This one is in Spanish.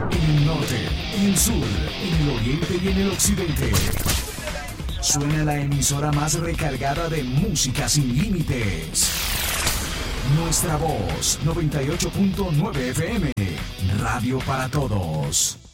en el norte, en el sur, en el oriente y en el occidente. Suena la emisora más recargada de música sin límites. Nuestra voz, 98.9 FM, Radio para Todos.